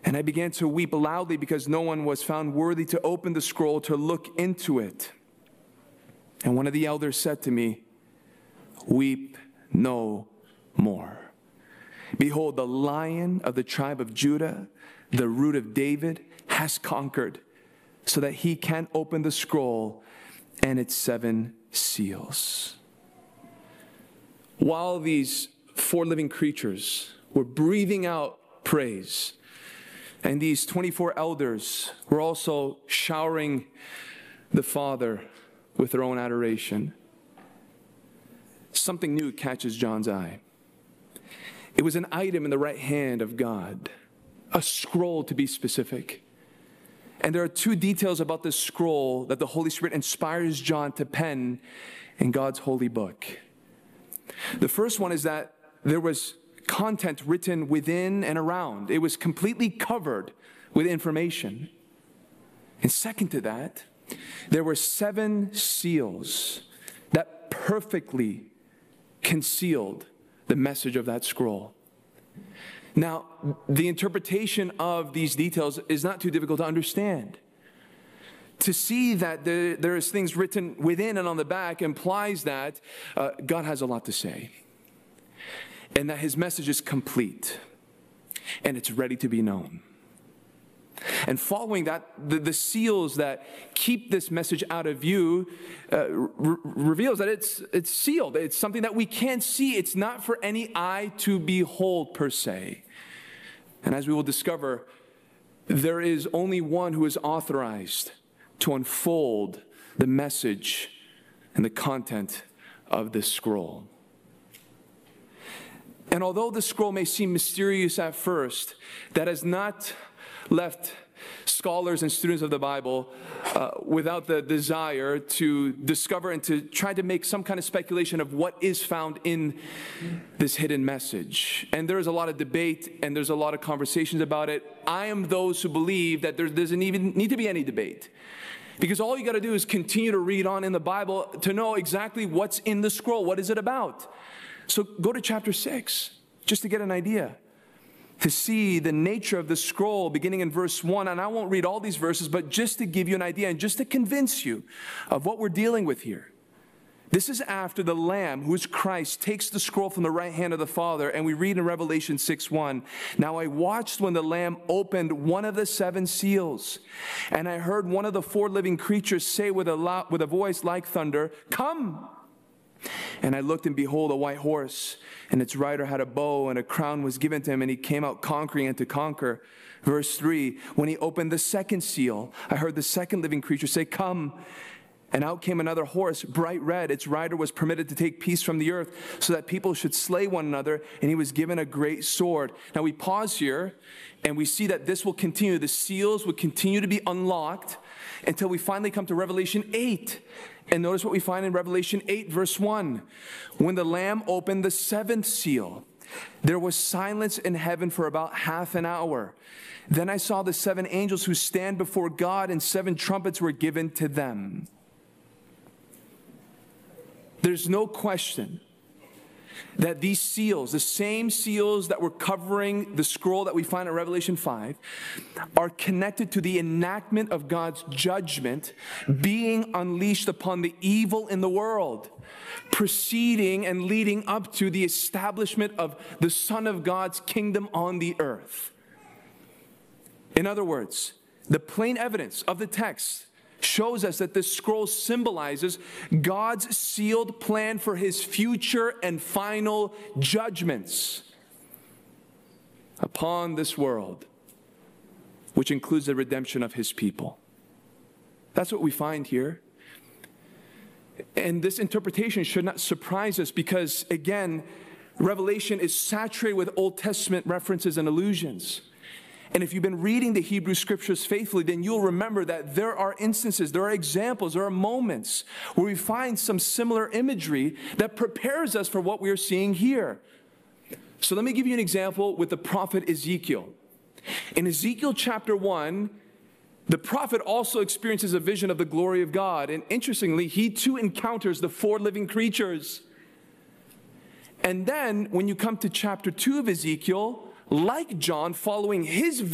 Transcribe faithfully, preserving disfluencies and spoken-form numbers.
And I began to weep loudly because no one was found worthy to open the scroll to look into it. And one of the elders said to me, weep no more. Behold, the Lion of the tribe of Judah, the Root of David, has conquered, so that he can open the scroll and its seven seals. While these four living creatures were breathing out praise, and these twenty-four elders were also showering the Father with their own adoration, something new catches John's eye. It was an item in the right hand of God, a scroll to be specific. And there are two details about this scroll that the Holy Spirit inspires John to pen in God's holy book. The first one is that there was content written within and around. It was completely covered with information. And second to that, there were seven seals that perfectly concealed the message of that scroll. Now, the interpretation of these details is not too difficult to understand. To see that there, there is things written within and on the back implies that uh, God has a lot to say, and that his message is complete, and it's ready to be known. And following that, the, the seals that keep this message out of view uh, re- reveals that it's, it's sealed. It's something that we can't see. It's not for any eye to behold per se. And as we will discover, there is only one who is authorized to unfold the message and the content of this scroll. And although the scroll may seem mysterious at first, that has not left scholars and students of the Bible uh, without the desire to discover and to try to make some kind of speculation of what is found in this hidden message. And there is a lot of debate and there's a lot of conversations about it. I am those who believe that there doesn't even need to be any debate, because all you got to do is continue to read on in the Bible to know exactly what's in the scroll. What is it about? So go to chapter six just to get an idea, to see the nature of the scroll beginning in verse one. And I won't read all these verses, but just to give you an idea and just to convince you of what we're dealing with here. This is after the Lamb, who is Christ, takes the scroll from the right hand of the Father. And we read in Revelation six one, now I watched when the Lamb opened one of the seven seals, and I heard one of the four living creatures say with a, loud, with a voice like thunder, come! And I looked, and behold, a white horse, and its rider had a bow, and a crown was given to him, and he came out conquering and to conquer. Verse three, when he opened the second seal, I heard the second living creature say, come. And out came another horse, bright red. Its rider was permitted to take peace from the earth, so that people should slay one another, and he was given a great sword. Now we pause here, and we see that this will continue. The seals will continue to be unlocked until we finally come to Revelation eight. And notice what we find in Revelation eight, verse one. When the Lamb opened the seventh seal, there was silence in heaven for about half an hour. Then I saw the seven angels who stand before God, and seven trumpets were given to them. There's no question that these seals, the same seals that were covering the scroll that we find in Revelation five, are connected to the enactment of God's judgment being unleashed upon the evil in the world, preceding and leading up to the establishment of the Son of God's kingdom on the earth. In other words, the plain evidence of the text shows us that this scroll symbolizes God's sealed plan for his future and final judgments upon this world, which includes the redemption of his people. That's what we find here. And this interpretation should not surprise us because, again, Revelation is saturated with Old Testament references and allusions. And if you've been reading the Hebrew Scriptures faithfully, then you'll remember that there are instances, there are examples, there are moments where we find some similar imagery that prepares us for what we are seeing here. So let me give you an example with the prophet Ezekiel. In Ezekiel chapter one, the prophet also experiences a vision of the glory of God. And interestingly, he too encounters the four living creatures. And then when you come to chapter two of Ezekiel, like John, following his